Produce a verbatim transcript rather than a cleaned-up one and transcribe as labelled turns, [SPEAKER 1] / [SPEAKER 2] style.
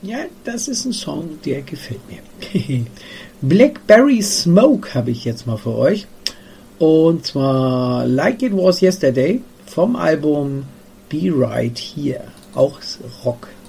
[SPEAKER 1] Ja, das ist ein Song, der gefällt mir. Blackberry Smoke habe ich jetzt mal für euch. Und zwar Like It Was Yesterday vom Album Be Right Here. Auch Rock.